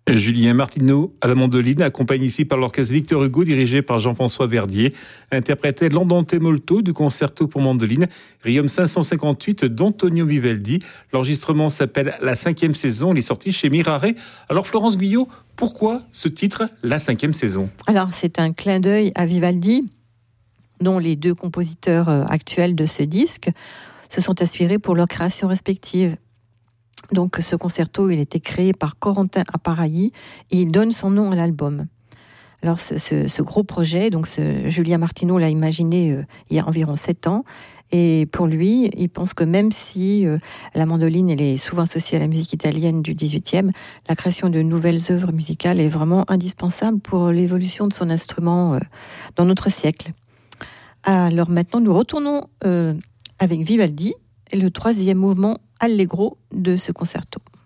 Julien Martineau à la mandoline, accompagné ici par l'orchestre Victor Hugo, dirigé par Jean-François Verdier, interprétait l'Andante molto du concerto pour mandoline, Requiem 558 d'Antonio Vivaldi. L'enregistrement s'appelle La 5e saison, il est sorti chez Mirare. Alors Florence Guyot, pourquoi ce titre, La 5e saison ? Alors c'est un clin d'œil à Vivaldi, dont les deux compositeurs actuels de ce disque se sont inspirés pour leurs créations respectives. Donc ce concerto, il a été créé par Corentin Apparailly et il donne son nom à l'album. Alors ce gros projet, donc Julien Martineau l'a imaginé il y a environ 7 ans. Et pour lui, il pense que même si la mandoline elle est souvent associée à la musique italienne du XVIIIe, la création de nouvelles œuvres musicales est vraiment indispensable pour l'évolution de son instrument dans notre siècle. Alors maintenant, nous retournons avec Vivaldi et le 3e mouvement Allegro de ce concerto.